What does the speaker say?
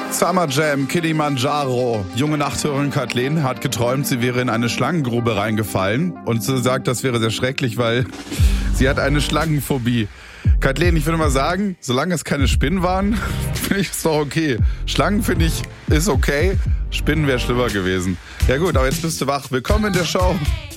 Summer Jam, Kilimanjaro. Junge Nachthörerin Kathleen hat geträumt, sie wäre in eine Schlangengrube reingefallen. Und sie sagt, das wäre sehr schrecklich, weil sie hat eine Schlangenphobie. Kathleen, ich würde mal sagen, solange es keine Spinnen waren, finde ich es doch okay. Schlangen, finde ich, ist okay. Spinnen wäre schlimmer gewesen. Ja gut, aber jetzt bist du wach. Willkommen in der Show.